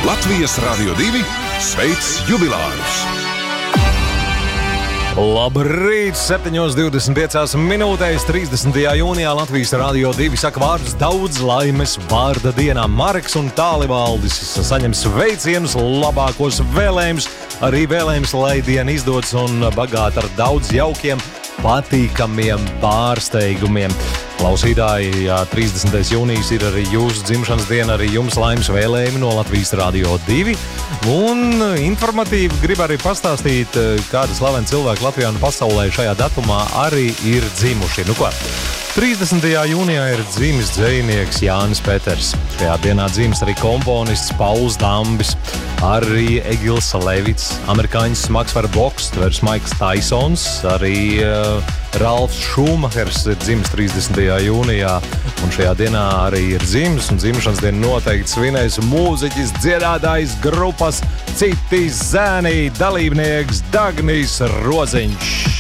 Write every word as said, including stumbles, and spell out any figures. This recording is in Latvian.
Latvijas Radio divi sveic jubilārus! Labrīt, septiņos divdesmit piecās minūtēs, trīsdesmitajā jūnijā Latvijas Radio divi saka vārdus daudz laimes vārda dienā. Mareks un Tālivaldis saņem sveicienus, labākos vēlējumus, arī vēlējumus, lai diena izdodas un bagāta ar daudz jaukiem, patīkamiem pārsteigumiem. Klausītāji, jā, trīsdesmitais jūnijas ir arī jūsu dzimšanas diena, arī jums laimes vēlējumi no Latvijas Radio divi. Un informatīvi grib arī pastāstīt, kāda slavena cilvēka Latvijā un pasaulē šajā datumā arī ir dzimuši. Nu ko, trīsdesmitajā jūnijā ir dzimis dzejnieks Jānis Peters. Šajā dienā dzimis arī komponists Pauls Dambis, arī Egils Levits, amerikāņu smagsvara boksers Maiks Taisons, arī uh, Ralfs Šumahers ir dzimis trīsdesmitajā jūnijā, un šajā dienā arī ir dzimis, un dzimšanas dienu noteikti svinēs mūziķis, dziedātājs grupas Citi Zēni dalībnieks Dagnis Roziņš.